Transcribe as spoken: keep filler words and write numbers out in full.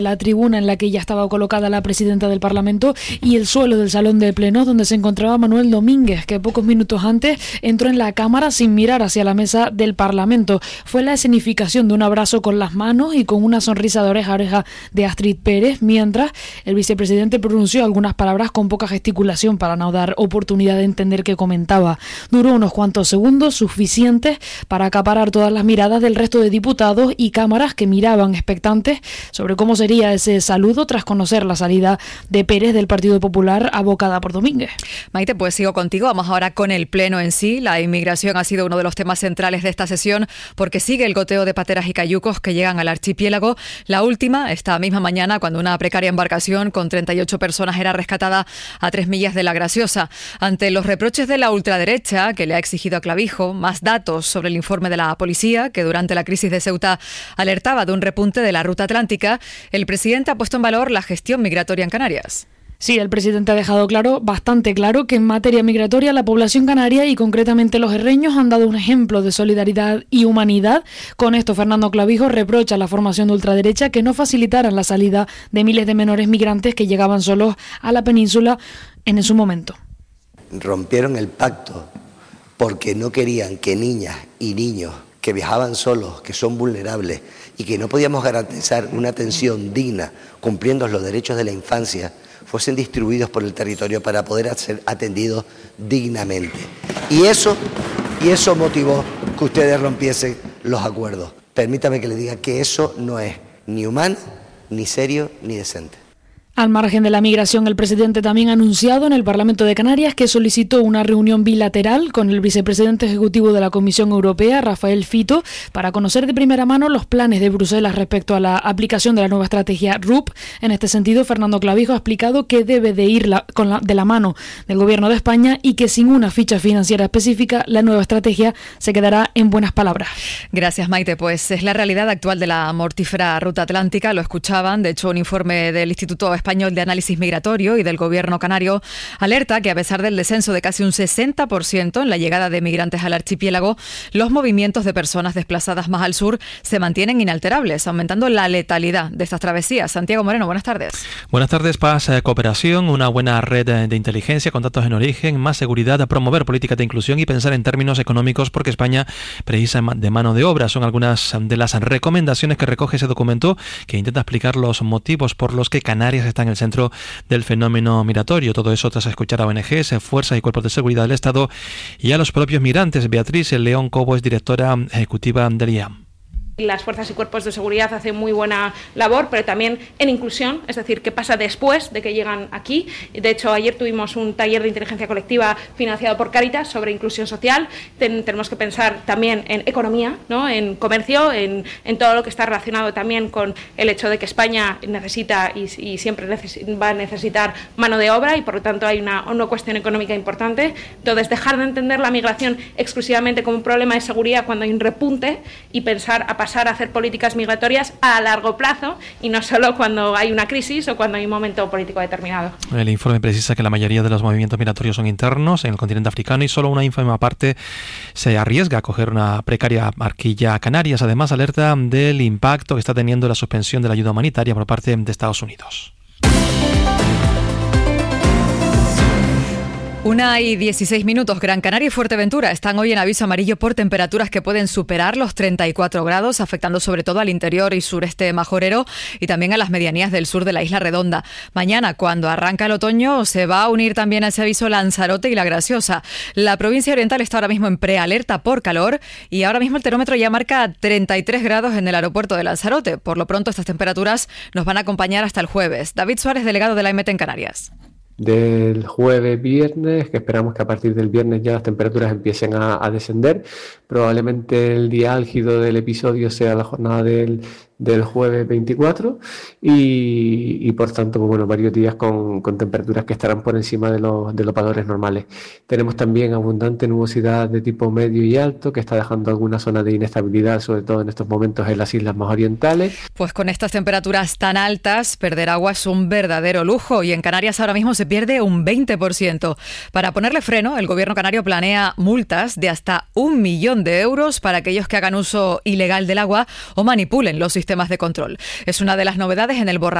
la tribuna en la que ya estaba colocada la presidenta del Parlamento y el suelo del salón de plenos donde se encontraba Manuel Domínguez, que pocos minutos antes entró en la Cámara sin mirar hacia la mesa del Parlamento. Fue la escenificación de un abrazo con las manos y con una sonrisa de oreja a oreja de Astrid Pérez, mientras el vicepresidente pronunció algunas palabras con poca gesticulación para no dar oportunidad de entender qué comentaba. Duró unos cuantos segundos, suficientes para acaparar todas las miradas del resto de diputados y cámaras que miraban expectantes sobre cómo sería ese saludo tras conocer la salida de Pérez del Partido Popular abocada por Domínguez. Maite, pues sigo contigo. Vamos ahora con el pleno en sí. La inmigración ha sido uno de los temas centrales de esta sesión porque sigue el goteo de pateras y cayucos que llegan al archipiélago. La última, esta misma mañana, cuando una precaria embarcación con treinta y ocho personas era rescatada a tres millas de La Graciosa. Ante los reproches de la ultraderecha, que le ha exigido a Clavijo más datos sobre el informe de la policía, que durante la crisis de Ceuta alertaba de un repunte de la ruta atlántica, el presidente ha puesto en valor la gestión migratoria en Canarias. Sí, el presidente ha dejado claro, bastante claro, que en materia migratoria la población canaria y concretamente los herreños han dado un ejemplo de solidaridad y humanidad. Con esto, Fernando Clavijo reprocha a la formación de ultraderecha que no facilitaran la salida de miles de menores migrantes que llegaban solos a la península en su momento. Rompieron el pacto porque no querían que niñas y niños que viajaban solos, que son vulnerables y que no podíamos garantizar una atención digna, cumpliendo los derechos de la infancia, fuesen distribuidos por el territorio para poder ser atendidos dignamente. Y eso, y eso motivó que ustedes rompiesen los acuerdos. Permítame que le diga que eso no es ni humano, ni serio, ni decente. Al margen de la migración, el presidente también ha anunciado en el Parlamento de Canarias que solicitó una reunión bilateral con el vicepresidente ejecutivo de la Comisión Europea, Rafael Fito, para conocer de primera mano los planes de Bruselas respecto a la aplicación de la nueva estrategia R U P. En este sentido, Fernando Clavijo ha explicado que debe de ir la, con la, de la mano del Gobierno de España y que sin una ficha financiera específica, la nueva estrategia se quedará en buenas palabras. Gracias, Maite. Pues es la realidad actual de la mortífera ruta atlántica. Lo escuchaban. De hecho, un informe del Instituto Español de Análisis Migratorio y del Gobierno canario alerta que a pesar del descenso de casi un sesenta por ciento en la llegada de migrantes al archipiélago, los movimientos de personas desplazadas más al sur se mantienen inalterables, aumentando la letalidad de estas travesías. Santiago Moreno, buenas tardes. Buenas tardes. Paz, eh, cooperación, una buena red de inteligencia, contactos en origen, más seguridad, promover políticas de inclusión y pensar en términos económicos porque España precisa de mano de obra. Son algunas de las recomendaciones que recoge ese documento que intenta explicar los motivos por los que Canarias está en el centro del fenómeno migratorio. Todo eso tras escuchar a O N Ges, fuerzas y cuerpos de seguridad del Estado y a los propios migrantes. Beatriz León Cobo es directora ejecutiva del I A M. Las fuerzas y cuerpos de seguridad hacen muy buena labor, pero también en inclusión, es decir, qué pasa después de que llegan aquí. De hecho, ayer tuvimos un taller de inteligencia colectiva financiado por Cáritas sobre inclusión social. Ten, tenemos que pensar también en economía, ¿no? En comercio, en, en todo lo que está relacionado también con el hecho de que España necesita y, y siempre neces- va a necesitar mano de obra y por lo tanto hay una, una cuestión económica importante. Entonces, dejar de entender la migración exclusivamente como un problema de seguridad cuando hay un repunte y pensar a pasar a hacer políticas migratorias a largo plazo y no solo cuando hay una crisis o cuando hay un momento político determinado. El informe precisa que la mayoría de los movimientos migratorios son internos en el continente africano y solo una ínfima parte se arriesga a coger una precaria barquilla a Canarias. Además, alerta del impacto que está teniendo la suspensión de la ayuda humanitaria por parte de Estados Unidos. Una y dieciséis minutos. Gran Canaria y Fuerteventura están hoy en aviso amarillo por temperaturas que pueden superar los treinta y cuatro grados, afectando sobre todo al interior y sureste majorero y también a las medianías del sur de la Isla Redonda. Mañana, cuando arranca el otoño, se va a unir también a ese aviso Lanzarote y La Graciosa. La provincia oriental está ahora mismo en prealerta por calor y ahora mismo el termómetro ya marca treinta y tres grados en el aeropuerto de Lanzarote. Por lo pronto, estas temperaturas nos van a acompañar hasta el jueves. David Suárez, delegado de la E M E T en Canarias. Del jueves viernes, que esperamos que a partir del viernes ya las temperaturas empiecen a, a descender. Probablemente el día álgido del episodio sea la jornada del, del jueves veinticuatro y, y por tanto, pues bueno, varios días con, con temperaturas que estarán por encima de los, de los valores normales. Tenemos también abundante nubosidad de tipo medio y alto que está dejando algunas zonas de inestabilidad, sobre todo en estos momentos en las islas más orientales. Pues con estas temperaturas tan altas, perder agua es un verdadero lujo y en Canarias ahora mismo se pierde un veinte por ciento. Para ponerle freno, el gobierno canario planea multas de hasta un millón de euros para aquellos que hagan uso ilegal del agua o manipulen los sistemas sistemas de control. Es una de las novedades en el borrador